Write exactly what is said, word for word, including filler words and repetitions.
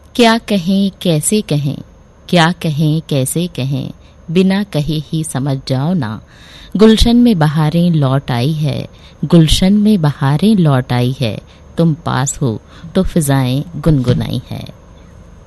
क्या कहें कैसे कहें, क्या कहें कैसे कहें, बिना कहे ही समझ जाओ ना। गुलशन में बहारें लौट आई है, गुलशन में बहारें लौट आई है, तुम पास हो तो फिजाएं गुनगुनाई है।